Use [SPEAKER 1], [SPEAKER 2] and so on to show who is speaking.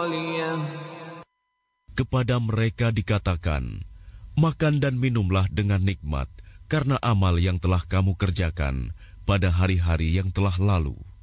[SPEAKER 1] خالية.
[SPEAKER 2] Kepada mereka dikatakan, makan dan minumlah dengan nikmat karena amal yang telah kamu kerjakan pada hari-hari yang telah lalu.